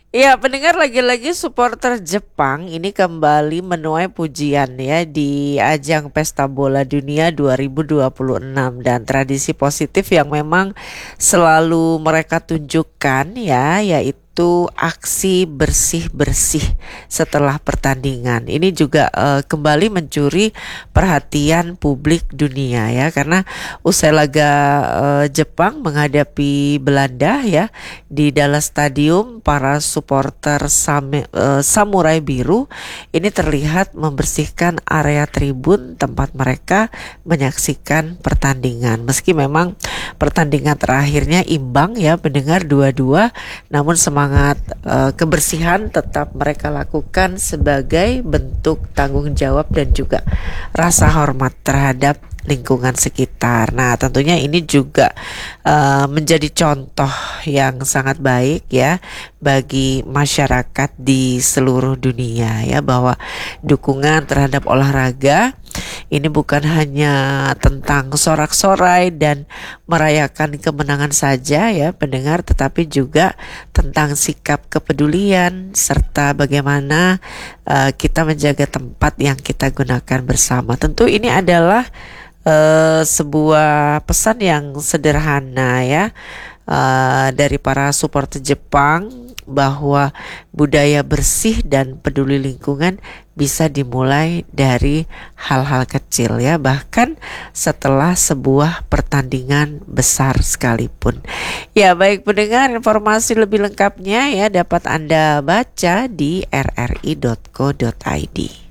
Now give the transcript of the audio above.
Ya, pendengar, lagi-lagi supporter Jepang ini kembali menuai pujian ya di ajang Pesta Bola Dunia 2026, dan tradisi positif yang memang selalu mereka tunjukkan ya, yaitu aksi bersih-bersih setelah pertandingan. Ini juga kembali mencuri perhatian publik dunia ya, karena usai laga Jepang menghadapi Belanda ya, di Dallas Stadium, para supporter Samurai Biru ini terlihat membersihkan area tribun tempat mereka menyaksikan pertandingan. Meski memang pertandingan terakhirnya imbang ya mendengar 2-2, namun semangat kebersihan tetap mereka lakukan sebagai bentuk tanggung jawab dan juga rasa hormat terhadap lingkungan sekitar. Nah, tentunya ini juga menjadi contoh yang sangat baik ya bagi masyarakat di seluruh dunia ya, bahwa dukungan terhadap olahraga ini bukan hanya tentang sorak-sorai dan merayakan kemenangan saja ya pendengar, tetapi juga tentang sikap kepedulian serta bagaimana kita menjaga tempat yang kita gunakan bersama. Tentu ini adalah sebuah pesan yang sederhana ya, dari para supporter Jepang, bahwa budaya bersih dan peduli lingkungan bisa dimulai dari hal-hal kecil ya, bahkan setelah sebuah pertandingan besar sekalipun. Ya, baik pendengar, informasi lebih lengkapnya ya dapat Anda baca di rri.co.id.